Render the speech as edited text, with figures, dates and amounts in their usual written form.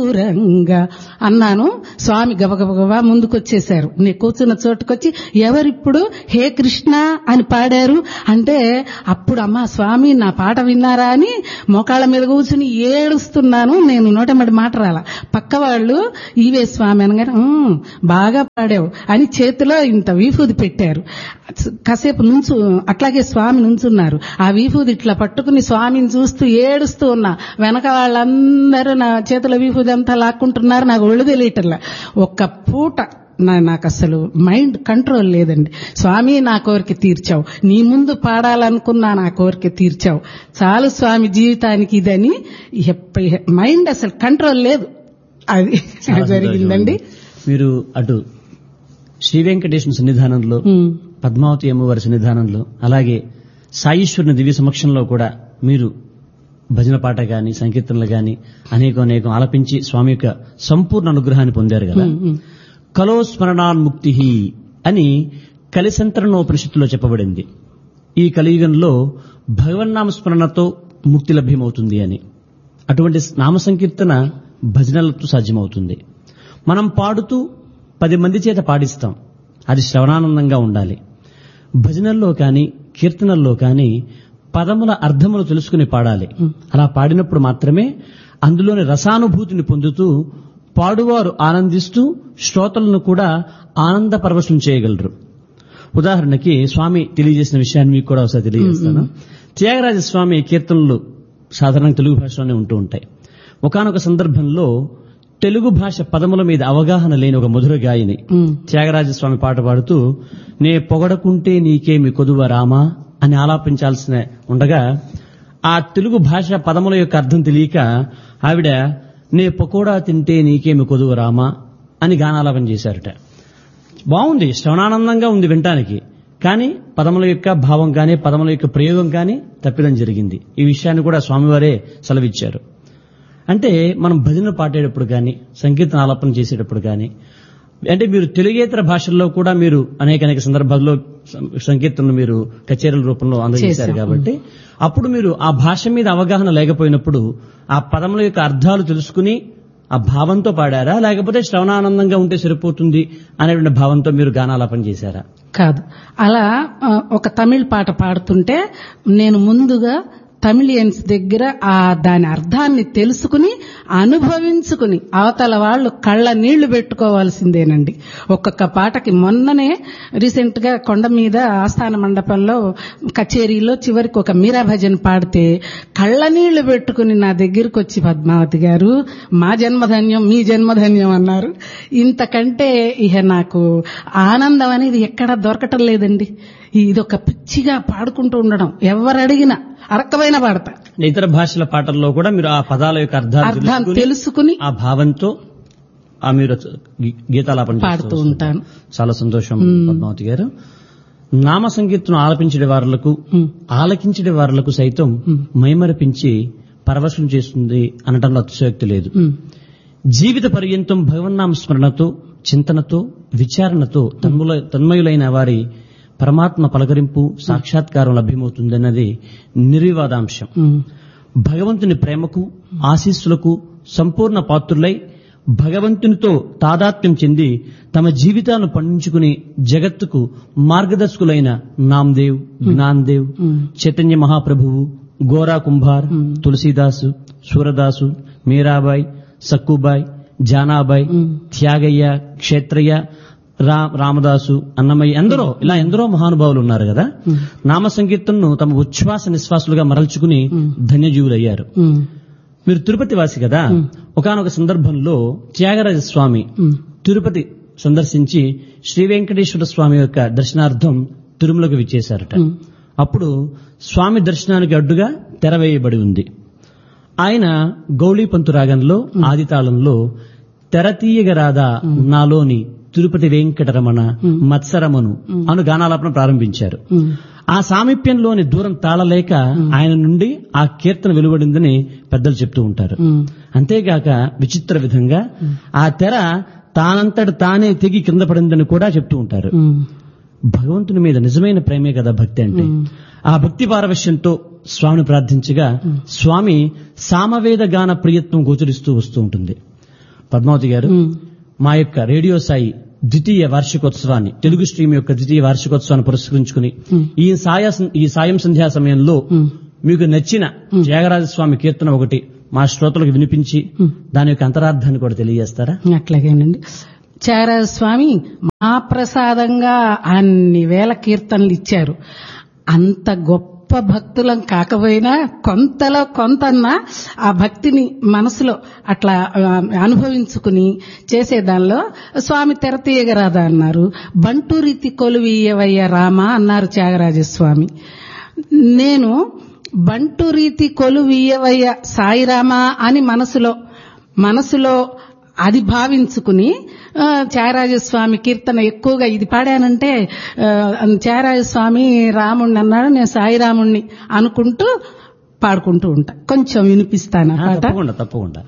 దూరంగా అన్నాను. స్వామి గబగబగబా ముందుకొచ్చేశారు. నేను కూర్చున్న చోటుకొచ్చి ఎవరిప్పుడు హే కృష్ణ అని పాడారు అంటే అప్పుడు అమ్మా స్వామి నా పాట విన్నారా అని మోకాళ్ళ మీద కూర్చుని ఏడుస్తున్నాను. నేను నోటమడి మాట రాల. పక్క వాళ్ళు ఈవే స్వామి అనగానే బాగా పాడావు అని చేతిలో ఇంత వీఫూది పెట్టారు. కాసేపు అట్లాగే స్వామి నుంచున్నారు. ఆ వీఫూది ఇట్లా పట్టుకుని స్వామిని చూస్తూ ఏడుస్తూ ఉన్నా. వెనక వాళ్ళందరూ నా చేతిలో వీఫూది అంతా లాక్కుంటున్నారు. నాకు ఒళ్ళు తెలియటల్లా. ఒక్క పూట నాకు అసలు మైండ్ కంట్రోల్ లేదండి. స్వామి నా కోరిక తీర్చావు, నీ ముందు పాడాలనుకున్నా నా కోరిక తీర్చావు, చాలు స్వామి జీవితానికి ఇదని మైండ్ అసలు కంట్రోల్ లేదు. అది జరిగిందండి. మీరు అటు శ్రీ వెంకటేశ్వర సన్నిధానంలో, పద్మావతి అమ్మవారి సన్నిధానంలో, అలాగే సాయీశ్వరుని దివ్య సమక్షంలో కూడా మీరు భజన పాట గాని సంకీర్తనలు గాని అనేకం ఆలపించి స్వామి యొక్క సంపూర్ణ అనుగ్రహాన్ని పొందారు కదా. కలో స్మరణాన్ముక్తి అని కలిసంతరణోపనిషత్తులో చెప్పబడింది. ఈ కలియుగంలో భగవన్నామ స్మరణతో ముక్తి లభ్యమవుతుంది అని. అటువంటి నామ సంకీర్తన భజనలతో సాధ్యమవుతుంది. మనం పాడుతూ 10 మంది చేత పాడిస్తాం, అది శ్రవణానందంగా ఉండాలి. భజనల్లో కానీ కీర్తనల్లో కానీ పదముల అర్థములు తెలుసుకుని పాడాలి. అలా పాడినప్పుడు మాత్రమే అందులోని రసానుభూతిని పొందుతూ పాడువారు ఆనందిస్తూ శ్రోతలను కూడా ఆనంద పరవశం చేయగలరు. ఉదాహరణకి స్వామి తెలియజేసిన విషయాన్ని మీకు కూడా ఒకసారి తెలియజేస్తాను. త్యాగరాజ స్వామి కీర్తనలు సాధారణంగా తెలుగు భాషలోనే ఉంటూ ఉంటాయి. ఒకానొక సందర్భంలో తెలుగు భాష పదముల మీద అవగాహన లేని ఒక మధుర గాయని త్యాగరాజస్వామి పాట పాడుతూ నే పొగడకుంటే నీకేమి కొదువ రామా అని ఆలాపించాల్సిన ఉండగా ఆ తెలుగు భాష పదముల యొక్క అర్థం తెలియక ఆవిడ నే పకోడా తింటే నీకేమి కొదువ రామా అని గానాలాపన చేశారట. బాగుంది, శ్రవణానందంగా ఉంది వినటానికి. కానీ పదముల యొక్క భావం కానీ పదముల యొక్క ప్రయోగం కానీ తప్పిదం జరిగింది. ఈ విషయాన్ని కూడా స్వామివారే సెలవిచ్చారు. అంటే మనం భజన పాడేటప్పుడు కానీ సంకీర్తన ఆలాపన చేసేటప్పుడు కానీ, అంటే మీరు తెలుగేతర భాషల్లో కూడా మీరు అనేక సందర్భాల్లో సంకీర్తనలు మీరు కచేరీల రూపంలో అందజేశారు కాబట్టి అప్పుడు మీరు ఆ భాష మీద అవగాహన లేకపోయినప్పుడు ఆ పదముల యొక్క అర్థాలు తెలుసుకుని ఆ భావంతో పాడారా, లేకపోతే శ్రవణానందంగా ఉంటే సరిపోతుంది అనేటువంటి భావంతో మీరు గానాలాపన చేశారా? కాదు, అలా ఒక తమిళ్ పాట పాడుతుంటే నేను ముందుగా తమిళియన్స్ దగ్గర దాని అర్థాన్ని తెలుసుకుని అనుభవించుకుని అవతల వాళ్ళు కళ్ళ నీళ్లు పెట్టుకోవాల్సిందేనండి. ఒక్కొక్క పాటకి మొన్ననే రీసెంట్ గా కొండ మీద ఆస్థాన మండపంలో కచేరీలో చివరికి ఒక మీరా భజన్ పాడితే కళ్ళ నీళ్లు పెట్టుకుని నా దగ్గరకు వచ్చి పద్మావతి గారు మా జన్మధన్యం మీ జన్మధన్యం అన్నారు. ఇంతకంటే ఇహ నాకు ఆనందం అనేది ఎక్కడా దొరకటం లేదండి. ఇదొక పిచ్చిగా పాడుకుంటూ ఉండడం, ఎవరడిగినా అరకమైన పాడతా. ఇతర భాషల పాటల్లో కూడా మీరు ఆ పదాల యొక్క అర్థాలు తెలుసుకుని ఆ భావంతో మీరు గీతాలాపన పాడుతూ ఉంటాను. చాలా సంతోషం పద్మావతి గారు. నామ సంకీర్తన ఆలపించే వారులకు ఆలకించే వారులకు సైతం మైమరపించి పరవశం చేస్తుంది అనటంలో అతిశయోక్తి లేదు. జీవిత పర్యంతం భగవన్నామ స్మరణతో చింతనతో విచారణతో తన్మయులైన వారి పరమాత్మ పలకరింపు సాక్షాత్కారం లభ్యమవుతుందన్నది నిర్వివాదాంశం. భగవంతుని ప్రేమకు ఆశీస్సులకు సంపూర్ణ పాత్రులై భగవంతునితో తాదాత్మ్యం చెంది తమ జీవితాలను పండించుకుని జగత్తుకు మార్గదర్శకులైన నామ్దేవ్, జ్ఞాన్దేవ్, చైతన్య మహాప్రభువు, గోరా కుంభార్, తులసీదాసు, సూరదాసు, మీరాబాయి, సక్కుబాయి, జానాబాయి, త్యాగయ్య, క్షేత్రయ్య, రామదాసు, అన్నమయ్య, ఎందరో మహానుభావులు ఉన్నారు కదా. నామ సంకీర్తనను తమ ఉచ్ఛ్వాస నిశ్వాసులుగా మరల్చుకుని ధన్యజీవులయ్యారు. మీరు తిరుపతి వాసి కదా. ఒకానొక సందర్భంలో త్యాగరాజస్వామి తిరుపతి సందర్శించి శ్రీ వెంకటేశ్వర స్వామి యొక్క దర్శనార్థం తిరుమలకు విచ్చేశారట. అప్పుడు స్వామి దర్శనానికి అడ్డుగా తెర వేయబడి ఉంది. ఆయన గౌళీపంతు రాగంలో ఆదితాళంలో తెరతీయగరాదా నాలోని తిరుపతి వెంకటరమణ మత్సరమను అను గానాలాపన ప్రారంభించారు. ఆ సామీప్యంలోని దూరం తాళలేక ఆయన నుండి ఆ కీర్తన వెలువడిందని పెద్దలు చెప్తూ ఉంటారు. అంతేగాక విచిత్ర విధంగా ఆ తెర తానంతట తానే తెగి కింద పడిందని కూడా చెప్తూ ఉంటారు. భగవంతుని మీద నిజమైన ప్రేమే కదా భక్తి అంటే. ఆ భక్తి పారవశ్యంతో స్వామిని ప్రార్థించగా స్వామి సామవేద గాన ప్రియత్వం గోచరిస్తూ వస్తూ ఉంటుంది. పద్మావతి గారు, మా యొక్క రేడియో సాయి ద్వితీయ వార్షికోత్సవాన్ని, తెలుగు స్ట్రీమ్ యొక్క ద్వితీయ వార్షికోత్సవాన్ని పురస్కరించుకుని ఈ సాయం సంధ్యా సమయంలో మీకు నచ్చిన త్యాగరాజస్వామి కీర్తన ఒకటి మా శ్రోతలకు వినిపించి దాని యొక్క అంతరార్థాన్ని కూడా తెలియజేస్తారా? అట్లాగేనండి. త్యాగరాజస్వామి మహాప్రసాదంగా అన్ని వేల కీర్తనలు ఇచ్చారు. అంత గొప్ప భక్తులం కాకపోయినా కొంతలో కొంతన్నా ఆ భక్తిని మనసులో అట్లా అనుభవించుకుని చేసేదానిలో స్వామి తెరతీయగరాదా అన్నారు. బంటు రీతి కొలువీయవయ్య రామ అన్నారు త్యాగరాజస్వామి. నేను బంటు రీతి కొలువీయవయ్య సాయిరామ అని మనసులో అది భావించుకుని త్యాగరాజస్వామి కీర్తన ఎక్కువగా ఇది పాడానంటే త్యాగరాజస్వామి రాముణ్ణి అన్నాడు, నేను సాయిరాముణ్ణి అనుకుంటూ పాడుకుంటూ ఉంటా. కొంచెం వినిపిస్తాను. తప్పకుండా.